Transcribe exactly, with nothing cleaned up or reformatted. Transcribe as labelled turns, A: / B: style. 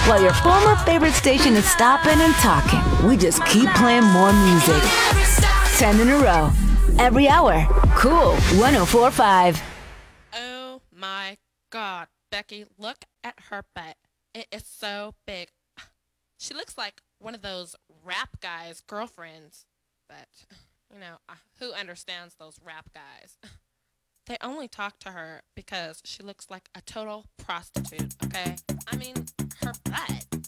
A: While your former favorite station is stopping and talking, we just keep playing more music. Ten in a row. Every hour. Cool one oh four point five.
B: Oh my God, Becky, look at her butt. It is so big. She looks like one of those rap guys' girlfriends. But, you know, uh, who understands those rap guys? They only talk to her because she looks like a total prostitute, okay? I mean, her butt.